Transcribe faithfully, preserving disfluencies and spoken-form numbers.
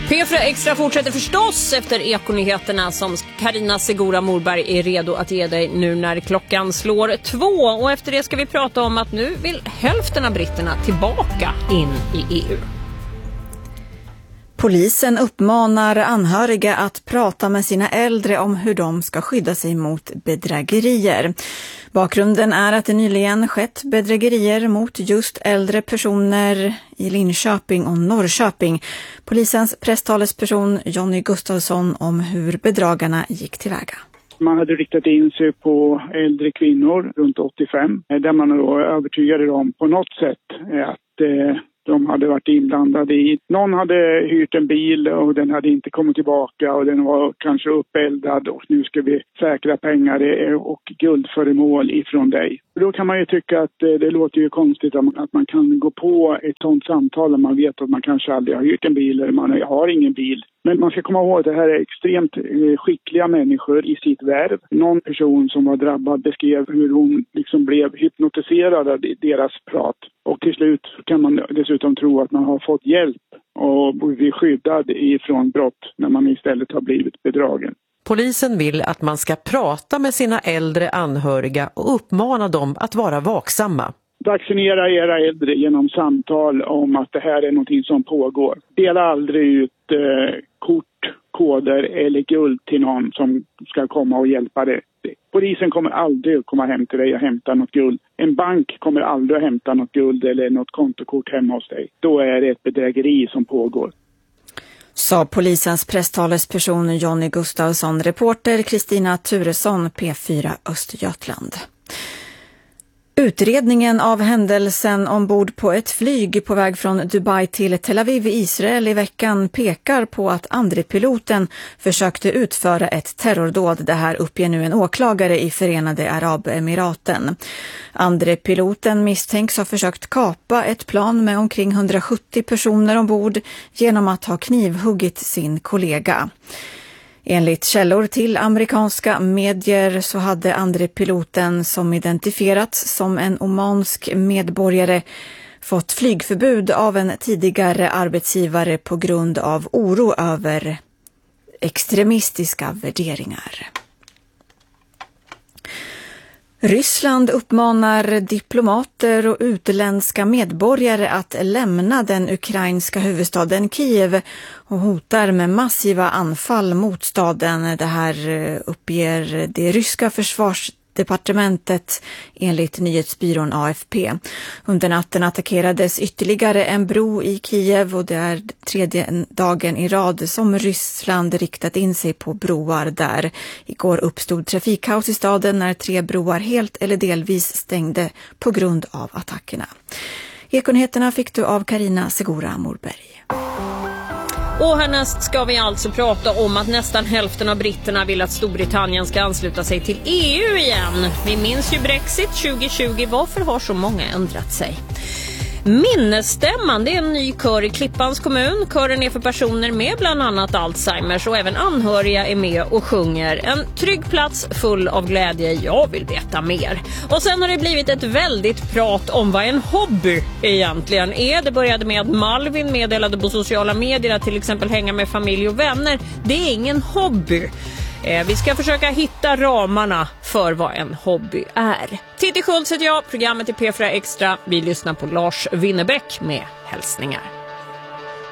P fyra Extra fortsätter förstås efter ekonyheterna som Carina Segura Morberg är redo att ge dig nu när klockan slår två. Och efter det ska vi prata om att nu vill hälften av britterna tillbaka in i E U. Polisen uppmanar anhöriga att prata med sina äldre om hur de ska skydda sig mot bedrägerier. Bakgrunden är att det nyligen skett bedrägerier mot just äldre personer i Linköping och Norrköping. Polisens presstalesperson Jonny Gustafsson om hur bedragarna gick tillväga. Man hade riktat in sig på äldre kvinnor runt åttiofem där man då övertygade dem på något sätt att eh, de hade varit inblandade i. Någon hade hyrt en bil och den hade inte kommit tillbaka och den var kanske uppeldad och nu ska vi säkra pengar och guldföremål ifrån dig. Då kan man ju tycka att det låter ju konstigt att man kan gå på ett sånt samtal när man vet att man kanske aldrig har hyrt en bil eller man har ingen bil. Men man ska komma ihåg att det här är extremt skickliga människor i sitt värv. Någon person som var drabbad beskrev hur hon liksom blev hypnotiserad av deras prat. Och till slut kan man dessutom tro att man har fått hjälp och blir skyddad ifrån brott när man istället har blivit bedragen. Polisen vill att man ska prata med sina äldre anhöriga och uppmana dem att vara vaksamma. Vaccinera era äldre genom samtal om att det här är någonting som pågår. Dela aldrig ut eh, kort, koder eller guld till någon som ska komma och hjälpa dig. Polisen kommer aldrig att komma hem till dig och hämta något guld. En bank kommer aldrig att hämta något guld eller något kontokort hemma hos dig. Då är det ett bedrägeri som pågår. Sa polisens presstalesperson Jonny Gustafsson, reporter Kristina Turesson, P fyra Östergötland. Utredningen av händelsen ombord på ett flyg på väg från Dubai till Tel Aviv i Israel i veckan pekar på att andre piloten försökte utföra ett terrordåd. Det här uppger nu en åklagare i Förenade Arabemiraten. Andre piloten misstänks ha försökt kapa ett plan med omkring hundrasjuttio personer ombord genom att ha knivhuggit sin kollega. Enligt källor till amerikanska medier så hade andre piloten, som identifierats som en omansk medborgare, fått flygförbud av en tidigare arbetsgivare på grund av oro över extremistiska värderingar. Ryssland uppmanar diplomater och utländska medborgare att lämna den ukrainska huvudstaden Kiev och hotar med massiva anfall mot staden. Det här uppger det ryska försvarsdepartementet enligt nyhetsbyrån A F P. Under natten attackerades ytterligare en bro i Kiev och det är tredje dagen i rad som Ryssland riktat in sig på broar där. Igår uppstod trafikkaos i staden när tre broar helt eller delvis stängde på grund av attackerna. Ekonyheterna fick du av Carina Segura Morberg. Och härnäst ska vi alltså prata om att nästan hälften av britterna vill att Storbritannien ska ansluta sig till E U igen. Vi minns ju Brexit tjugo tjugo. Varför har så många ändrat sig? Minnesstämman, det är en ny kör i Klippans kommun. Kören är för personer med bland annat Alzheimers och även anhöriga är med och sjunger. En trygg plats full av glädje, jag vill veta mer. Och sen har det blivit ett väldigt prat om vad en hobby egentligen är. Det började med att Malvin meddelade på sociala medier att till exempel hänga med familj och vänner. Det är ingen hobby. Vi ska försöka hitta ramarna för vad en hobby är. Titti Schultz heter jag, programmet är P fyra Extra. Vi lyssnar på Lars Winnerbäck med hälsningar.